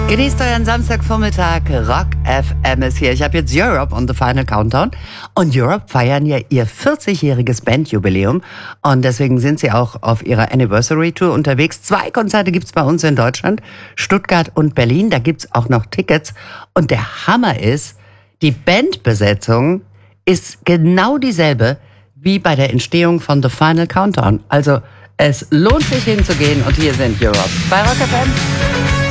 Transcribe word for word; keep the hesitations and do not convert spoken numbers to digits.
Genießt euren Samstagvormittag. Rock F M ist hier. Ich habe jetzt Europe on the Final Countdown. Und Europe feiern ja ihr vierzigjähriges Bandjubiläum. Und deswegen sind sie auch auf ihrer Anniversary Tour unterwegs. Zwei Konzerte gibt's bei uns in Deutschland. Stuttgart und Berlin. Da gibt's auch noch Tickets. Und der Hammer ist, die Bandbesetzung ist genau dieselbe wie bei der Entstehung von The Final Countdown. Also es lohnt sich hinzugehen. Und hier sind Europe bei Rock F M.